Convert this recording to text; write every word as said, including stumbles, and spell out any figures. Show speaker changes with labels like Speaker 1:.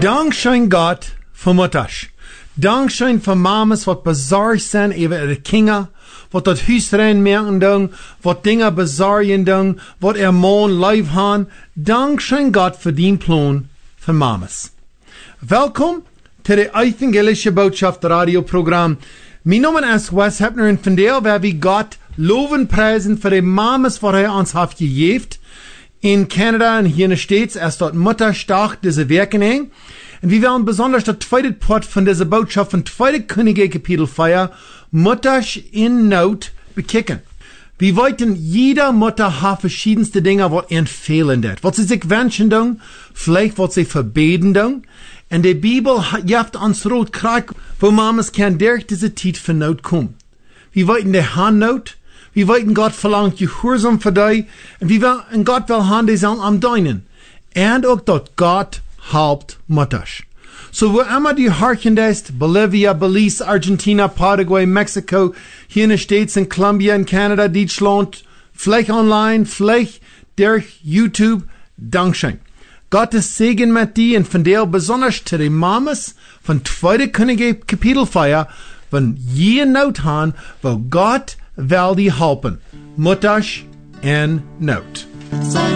Speaker 1: Dankschein Gott für Mutters. Dankschein für Mamas, wat bezorgd zijn over de kinderen, wat dat huisrein merken doen, wat dingen bezorgen doen, wat er moon lief han. Dankschein Gott für den Plan für Mamas. Welkom to de evangelische Botschaft radioprogramm. Mijn naam is Wes Hepner en vandaag waar we God loven prijzen voor de Mamas wat hij ons heeft gegeven. In Canada en hier in de States ist dort Mutterstag diese Werken hängen. Und wir werden besonders das zweite Part von dieser Botschaft von zweite Könige Kapitel vier, Mutters in Not, bekicken. Wir wollten, jeder Mutter hat verschiedenste Dinge, was ihnen fehlen wird. Was sie sich wünschen tun, vielleicht was sie verbeten tun. Und die Bibel gibt uns rot Krieg, wo Mamas kann durch diese Zeit von Not kommen. Wir wollten die Handnot, wir wollten Gott verlangt Gehorsam für dich, und wir wollen Gott will haben, die sollen am deinen. Und auch dort Gott helpt Mutters. So wo immer du horchen ist, Bolivia, Belize, Argentina, Paraguay, Mexico, hier in den States, in Colombia, in Canada, Deutschland, vielleicht online, vielleicht durch YouTube, Dankschein. Gottes Segen mit dir und von dir besonders zu den Mamas von zweite Könige Kapitel vier, wenn je Not haben, wo Gott will die helfen. Mutters in Not.